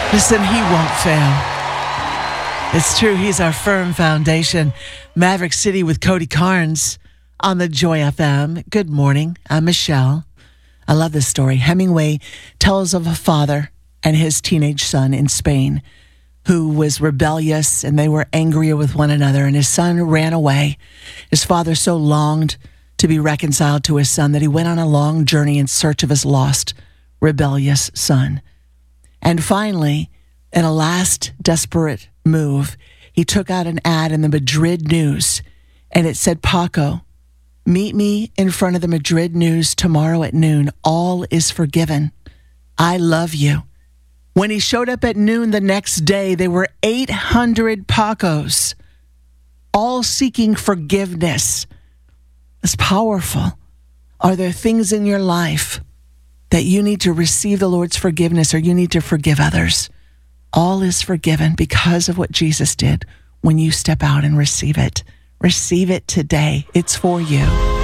Listen, he won't fail. It's true, he's our firm foundation. Maverick City with Cody Carnes on the Joy FM. Good morning, I'm Michelle. I love this story. Hemingway tells of a father and his teenage son in Spain who was rebellious, and they were angry with one another, and his son ran away. His father so longed to be reconciled to his son that he went on a long journey in search of his lost, rebellious son. And finally, in a last desperate move, he took out an ad in the Madrid News, and it said, "Paco, meet me in front of the Madrid News tomorrow at noon. All is forgiven. I love you." When he showed up at noon the next day, there were 800 Pacos, all seeking forgiveness. It's powerful. Are there things in your life that you need to receive the Lord's forgiveness, or you need to forgive others? All is forgiven because of what Jesus did when you step out and receive it. Receive it today. It's for you.